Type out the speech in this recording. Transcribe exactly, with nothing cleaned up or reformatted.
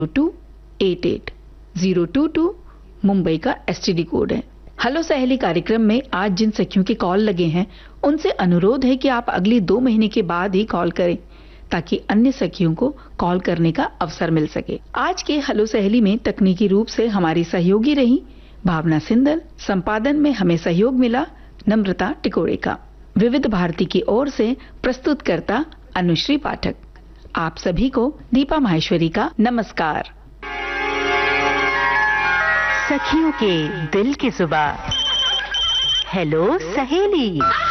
To eight eight zero to to Mumbai का STD code है। Hello सहेली कार्यक्रम में आज जिन सखियों के कॉल लगे हैं उनसे अनुरोध है कि आप अगली दो महीने के बाद ही कॉल करें ताकि अन्य सखियों को कॉल करने का अवसर मिल सके। आज के हेलो सहेली में तकनीकी रूप से हमारी सहयोगी रही भावना सिंदल, संपादन में हमें सहयोग मिला नम्रता टिकोड़े का। विविध भारती की ओर से प्रस्तुतकर्ता अनुश्री पाठक। आप सभी को दीपा माहेश्वरी का नमस्कार। सखियों के दिल की जुबान, हेलो सहेली।